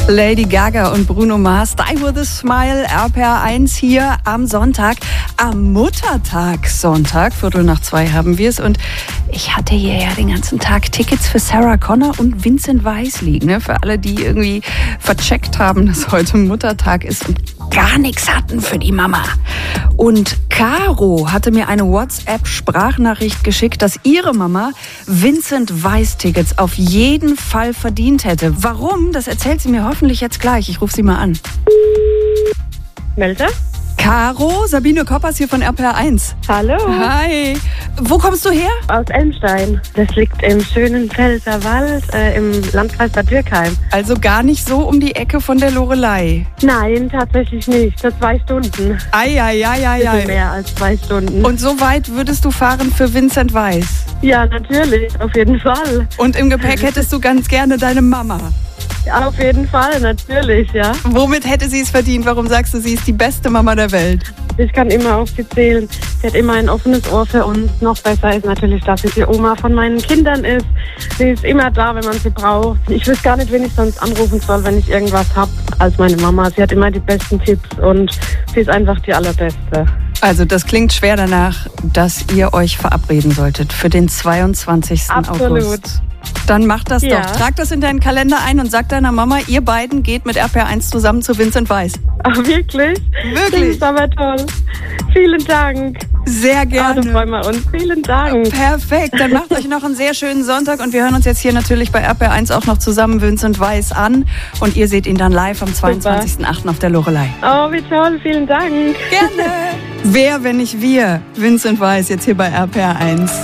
Lady Gaga und Bruno Mars, Die With A Smile, RPR1 hier am Sonntag, am Muttertag Sonntag, 1:45 haben wir es. Und ich hatte hier ja den ganzen Tag Tickets für Sarah Connor und Vincent Weiss liegen, ne? Für alle, die irgendwie vercheckt haben, dass heute Muttertag ist und gar nichts hatten für die Mama. Und Caro hatte mir eine WhatsApp-Sprachnachricht geschickt, dass ihre Mama Vincent Weiss-Tickets auf jeden Fall verdient hätte. Warum? Das erzählt sie mir hoffentlich jetzt gleich. Ich rufe sie mal an. Melter? Caro, Sabine Koppers hier von RPR1. Hallo. Hi. Wo kommst du her? Aus Elmstein. Das liegt im schönen Pfälzerwald im Landkreis Bad Dürkheim. Also gar nicht so um die Ecke von der Loreley. Nein, tatsächlich nicht. Für 2 Stunden. Ei. Mehr als 2 Stunden. Und so weit würdest du fahren für Vincent Weiss? Ja, natürlich. Auf jeden Fall. Und im Gepäck hättest du ganz gerne deine Mama? Auf jeden Fall, natürlich, ja. Womit hätte sie es verdient? Warum sagst du, sie ist die beste Mama der Welt? Ich kann immer auf sie zählen. Sie hat immer ein offenes Ohr für uns. Noch besser ist natürlich, dass sie die Oma von meinen Kindern ist. Sie ist immer da, wenn man sie braucht. Ich weiß gar nicht, wen ich sonst anrufen soll, wenn ich irgendwas habe, als meine Mama. Sie hat immer die besten Tipps und sie ist einfach die allerbeste. Also das klingt schwer danach, dass ihr euch verabreden solltet für den 22. Absolut. August. Dann mach das Ja. doch. Trag das in deinen Kalender ein und sag deiner Mama, ihr beiden geht mit RPR1 zusammen zu Vincent Weiss. Ach, wirklich? Das Wirklich? ist aber toll. Vielen Dank. Sehr gerne. Da freuen wir uns. Vielen Dank. Perfekt, dann macht euch noch einen sehr schönen Sonntag und wir hören uns jetzt hier natürlich bei RPR1 auch noch zusammen Vincent Weiss an und ihr seht ihn dann live am 22.08. auf der Loreley. Oh, wie toll. Vielen Dank. Gerne. Wer, wenn nicht wir, Vincent Weiss jetzt hier bei RPR1.